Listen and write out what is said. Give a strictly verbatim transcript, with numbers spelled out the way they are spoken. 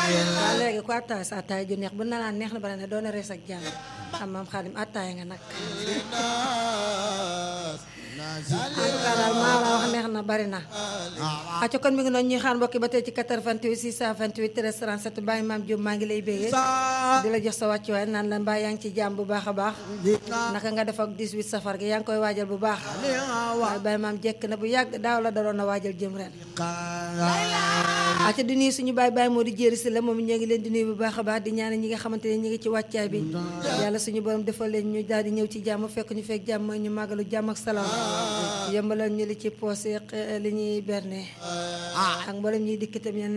waaw léegi ku attaay sa attaay ju neex bu na laan neex na bare ne doona rees ak jàmm xam maam Xaadim attaay nga nag daal maa la wax neex na bari na aco kon mi ngi noonu ñuy xaar mbokki ba tey ci quatre-vingt-huit six cent vingt-huit treize trente-sept Baye Mame Diop maa ngi lay bégee di la jox sa wàccuwaay naan la mbaa yaa ngi ci jàmm bu baax a baax naka nga def ak dix-huit safar gi yaa ngi koy waajal bu baax waaye Baye Mame jekk na bu yàgg daaw la daroon na waajal jëm ren aca di nuyu suñu baay baay moo di jéeri si la moom ñoo ngi leen di nuyu bu baax a baax di ñaanal ñi nga xamante ne ñi ngi ci wàccaay bi yàlla suñu borom defal leen ñu daal di ñëw ci jàmm fekk ñu fekk jàmm ñu màggalu jàmm ak salaam yombalal ñu li ci poosé li ñuy berne ak mboolem ñuy dikk itam